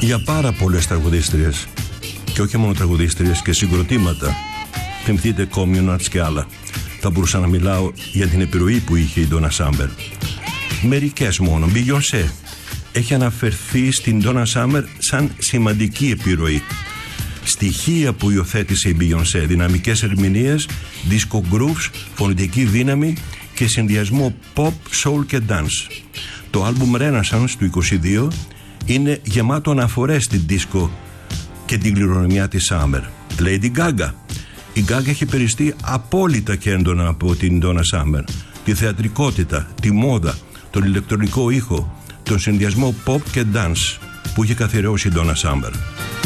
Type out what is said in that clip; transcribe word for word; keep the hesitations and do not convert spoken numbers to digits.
για πάρα πολλές τραγουδίστριες και όχι μόνο τραγουδίστριες και συγκροτήματα. Θυμηθείτε Communards και άλλα. Θα μπορούσα να μιλάω για την επιρροή που είχε η Donna Summer. Μερικές μόνο. Beyoncé έχει αναφερθεί στην Donna Summer σαν σημαντική επιρροή. Στοιχεία που υιοθέτησε η Beyoncé, δυναμικές ερμηνείες, disco grooves, φωνητική δύναμη και συνδυασμό pop, soul και dance. Το άλμπουμ Renaissance του είκοσι δύο είναι γεμάτο αναφορές στην disco και την κληρονομιά της Summer. Lady Gaga. Η Gaga έχει περιστεί απόλυτα και έντονα από την Donna Summer. Τη θεατρικότητα, τη μόδα, τον ηλεκτρονικό ήχο, τον συνδυασμό pop και dance που είχε καθιερώσει η Donna Summer.